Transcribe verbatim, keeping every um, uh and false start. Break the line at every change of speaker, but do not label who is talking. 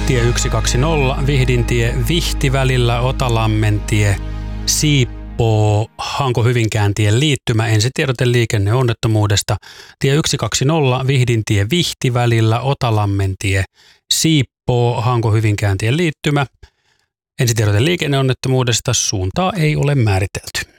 tie yksi kaksi nolla, Vihdintie, Vihti välillä, Otalammentie, Siippoo, Hanko-Hyvinkääntien liittymä, ensitiedote liikenneonnettomuudesta. Tie yksi kaksi nolla, Vihdintie, Vihti välillä, Otalammentie, Siippoo, Hanko-Hyvinkääntien liittymä, ensitiedote liikenneonnettomuudesta, suuntaa ei ole määritelty.